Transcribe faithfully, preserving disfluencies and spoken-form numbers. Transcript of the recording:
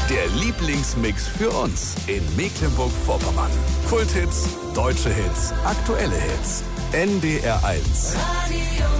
Der Lieblingsmix für uns in Mecklenburg-Vorpommern. Kulthits, deutsche Hits, aktuelle Hits. N D R eins. Radio